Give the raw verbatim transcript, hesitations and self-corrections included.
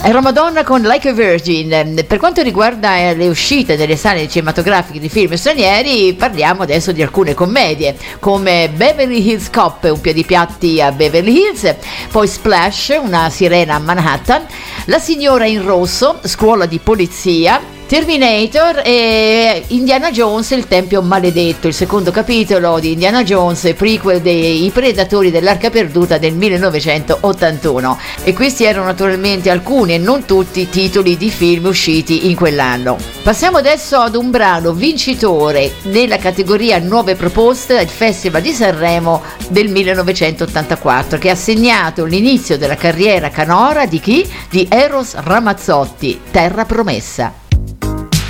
Era Madonna con Like a Virgin. Per quanto riguarda eh, le uscite delle sale cinematografiche di film stranieri, parliamo adesso di alcune commedie come Beverly Hills Cop, un piedipiatti a Beverly Hills, poi Splash, una sirena a Manhattan, La signora in rosso, scuola di polizia, Terminator e Indiana Jones, il tempio maledetto, il secondo capitolo di Indiana Jones, prequel dei Predatori dell'Arca Perduta del millenovecentottantuno. E questi erano naturalmente alcuni e non tutti i titoli di film usciti in quell'anno. Passiamo adesso ad un brano vincitore nella categoria nuove proposte al Festival di Sanremo del millenovecentottantaquattro, che ha segnato l'inizio della carriera canora di chi? Di Eros Ramazzotti, Terra Promessa.